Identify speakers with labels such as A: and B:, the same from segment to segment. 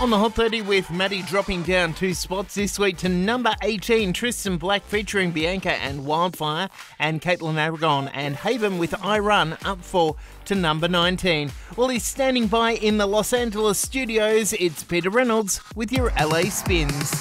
A: On the Hot 30 with Maddie dropping down 2 spots this week to number 18, Tristan Black featuring Bianca and Wildfire, and Caitlin Aragon and Haven with I Run up 4 to number 19. Well, he's standing by in the Los Angeles studios. It's Peter Reynolds with your LA Spins.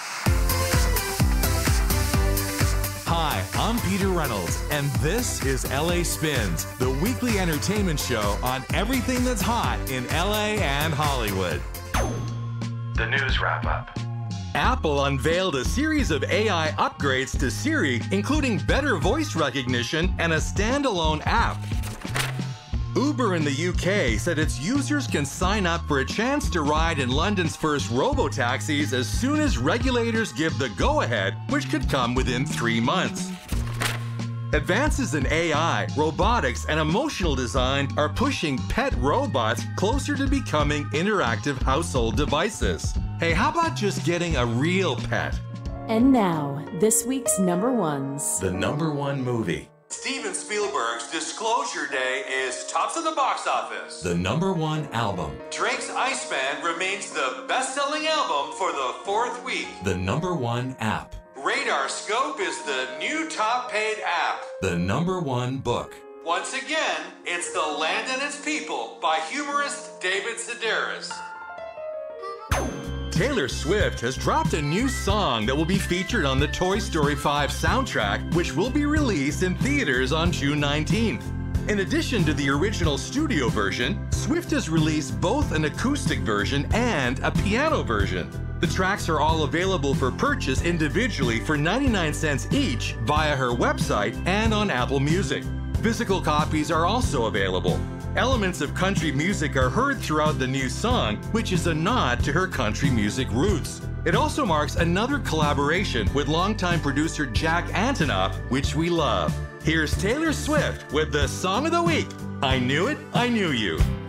B: Hi, I'm Peter Reynolds, and this is LA Spins, the weekly entertainment show on everything that's hot in LA and Hollywood.
C: The news wrap-up.
B: Apple unveiled a series of AI upgrades to Siri, including better voice recognition and a standalone app. Uber in the UK said its users can sign up for a chance to ride in London's first robo-taxis as soon as regulators give the go-ahead, which could come within 3 months. Advances in AI, robotics, and emotional design are pushing pet robots closer to becoming interactive household devices. Hey, how about just getting a real pet?
D: And now, this week's number ones.
B: The number one movie. Steven Spielberg's Disclosure Day is tops of the box office. The number one album. Drake's Iceman remains the best-selling album for the 4th week. The number one app. Radar Scope is the new top-paid app. The number one book. Once again, it's The Land and Its People by humorist David Sedaris. Taylor Swift has dropped a new song that will be featured on the Toy Story 5 soundtrack, which will be released in theaters on June 19th. In addition to the original studio version, Swift has released both an acoustic version and a piano version. The tracks are all available for purchase individually for 99 cents each via her website and on Apple Music. Physical copies are also available. Elements of country music are heard throughout the new song, which is a nod to her country music roots. It also marks another collaboration with longtime producer Jack Antonoff, which we love. Here's Taylor Swift with the Song of the Week, I Knew It, I Knew You.